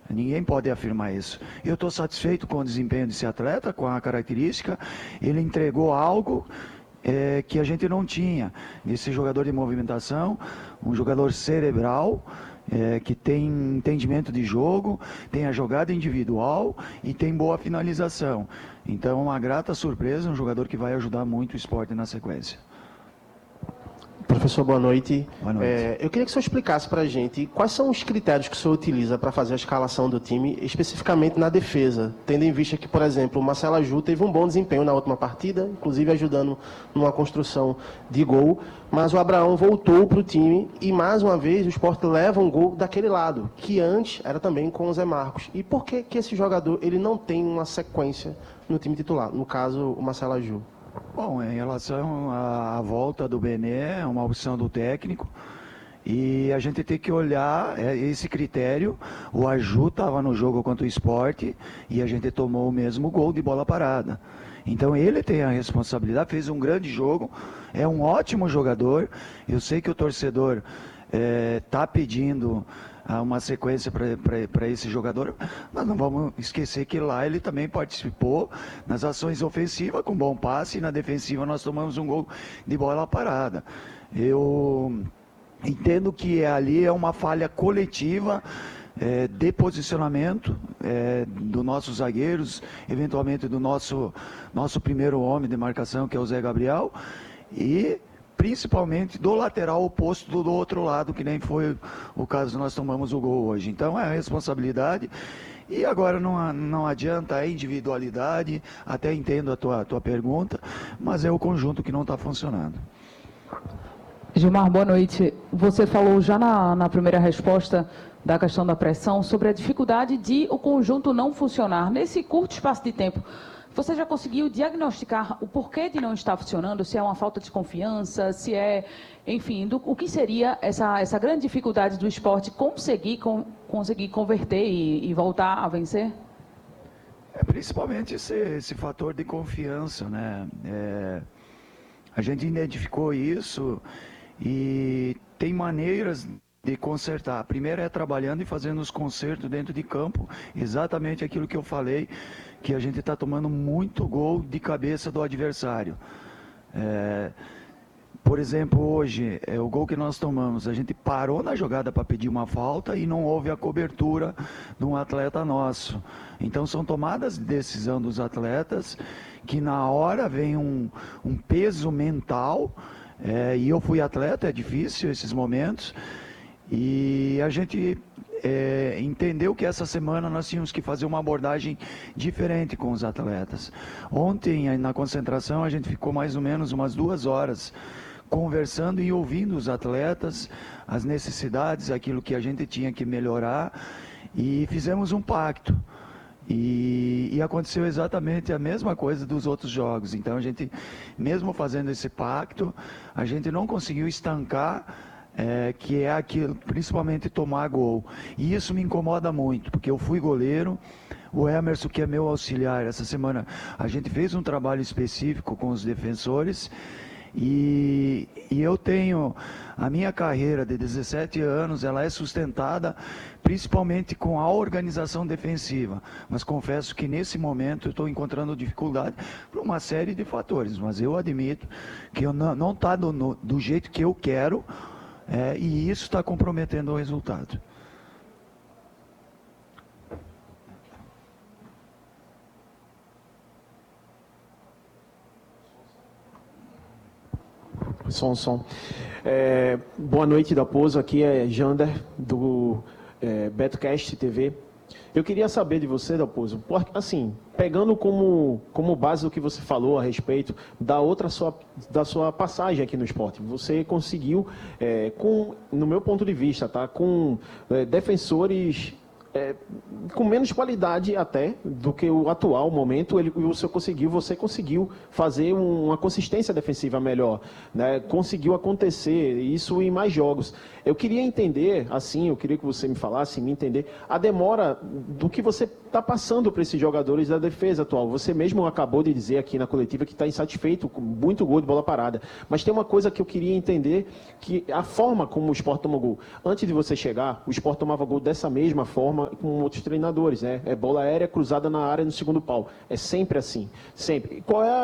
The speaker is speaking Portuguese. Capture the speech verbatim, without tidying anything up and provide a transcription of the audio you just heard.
Ninguém pode afirmar isso. Eu estou satisfeito com o desempenho desse atleta, com a característica. Ele entregou algo é, que a gente não tinha. Esse jogador de movimentação, um jogador cerebral, é, que tem entendimento de jogo, tem a jogada individual e tem boa finalização. Então, uma grata surpresa, um jogador que vai ajudar muito o esporte na sequência. Professor, boa noite. Boa noite. É, eu queria que o senhor explicasse para a gente quais são os critérios que o senhor utiliza para fazer a escalação do time, especificamente na defesa, tendo em vista que, por exemplo, o Marcelo Aju teve um bom desempenho na última partida, inclusive ajudando numa construção de gol, mas o Abraão voltou para o time e, mais uma vez, o Sport leva um gol daquele lado, que antes era também com o Zé Marcos. E por que, que esse jogador ele não tem uma sequência no time titular, no caso, o Marcelo Aju? Bom, em relação à volta do Bené, é uma opção do técnico, e a gente tem que olhar esse critério. O Aju estava no jogo contra o Sport e a gente tomou o mesmo gol de bola parada. Então ele tem a responsabilidade, fez um grande jogo, é um ótimo jogador. Eu sei que o torcedor está é, pedindo uma sequência para esse jogador, mas não vamos esquecer que lá ele também participou nas ações ofensivas com bom passe, e na defensiva nós tomamos um gol de bola parada. Eu entendo que ali é uma falha coletiva, é, de posicionamento é, dos nossos zagueiros, eventualmente do nosso, nosso primeiro homem de marcação, que é o Zé Gabriel, e principalmente do lateral oposto do, do outro lado, que nem foi o caso que nós tomamos o gol hoje. Então é a responsabilidade. E agora não, não adianta a individualidade, até entendo a tua, a tua pergunta, mas é o conjunto que não está funcionando. Gilmar, boa noite. Você falou já na, na primeira resposta da questão da pressão sobre a dificuldade de o conjunto não funcionar. Nesse curto espaço de tempo, você já conseguiu diagnosticar o porquê de não estar funcionando? Se é uma falta de confiança, se é, enfim, do, o que seria essa, essa grande dificuldade do esporte conseguir, com, conseguir converter e, e voltar a vencer? É principalmente esse, esse fator de confiança, né? É, a gente identificou isso e tem maneiras de consertar. A primeira é trabalhando e fazendo os consertos dentro de campo, exatamente aquilo que eu falei, que a gente está tomando muito gol de cabeça do adversário. É, por exemplo, hoje, é, o gol que nós tomamos, a gente parou na jogada para pedir uma falta e não houve a cobertura de um atleta nosso. Então são tomadas de decisão dos atletas que na hora vem um, um peso mental, é, e eu fui atleta, é difícil esses momentos, e a gente é, entendeu que essa semana nós tínhamos que fazer uma abordagem diferente com os atletas. Ontem, na concentração, a gente ficou mais ou menos umas duas horas conversando e ouvindo os atletas, as necessidades, aquilo que a gente tinha que melhorar, e fizemos um pacto. E, e aconteceu exatamente a mesma coisa dos outros jogos. Então a gente, mesmo fazendo esse pacto, a gente não conseguiu estancar, É, que é aquilo, principalmente tomar gol. E isso me incomoda muito, porque eu fui goleiro, o Emerson, que é meu auxiliar, essa semana a gente fez um trabalho específico com os defensores, e, e eu tenho, a minha carreira de dezessete anos, ela é sustentada principalmente com a organização defensiva, mas confesso que nesse momento eu estou encontrando dificuldade por uma série de fatores, mas eu admito que eu não está do, do jeito que eu quero. É, e isso está comprometendo o resultado. Som, som. É, boa noite, da Pouso. Aqui é Jander, do é, BetoCast T V. Eu queria saber de você, Dalpozo, assim, pegando como, como base do que você falou a respeito da outra sua, da sua passagem aqui no esporte, você conseguiu, é, com, no meu ponto de vista, tá, com é, defensores é, com menos qualidade até do que o atual momento, ele, o senhor conseguiu, você conseguiu fazer uma consistência defensiva melhor, né? Conseguiu acontecer isso em mais jogos. Eu queria entender, assim, eu queria que você me falasse, me entender, a demora do que você está passando para esses jogadores da defesa atual. Você mesmo acabou de dizer aqui na coletiva que está insatisfeito com muito gol de bola parada, mas tem uma coisa que eu queria entender, que a forma como o Sport toma gol. Antes de você chegar, o Sport tomava gol dessa mesma forma com outros treinadores. treinadores, né? É bola aérea cruzada na área no segundo pau. É sempre assim, sempre. Qual é a